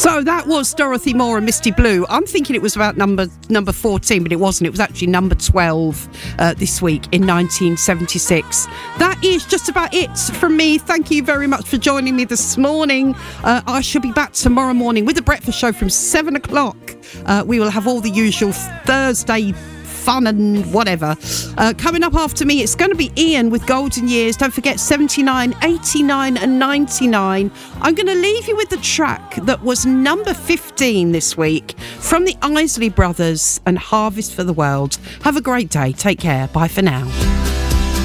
So that was Dorothy Moore and Misty Blue. I'm thinking it was about number 14, but it wasn't. It was actually number 12 this week in 1976. That is just about it from me. Thank you very much for joining me this morning. I shall be back tomorrow morning with the breakfast show from 7 o'clock. We will have all the usual Thursday fun and whatever. Coming up after me, it's going to be Ian with Golden Years. Don't forget 79, 89 and 99. I'm going to leave you with the track that was number 15 this week from the Isley Brothers and Harvest for the World. Have a great day. Take care. Bye for now.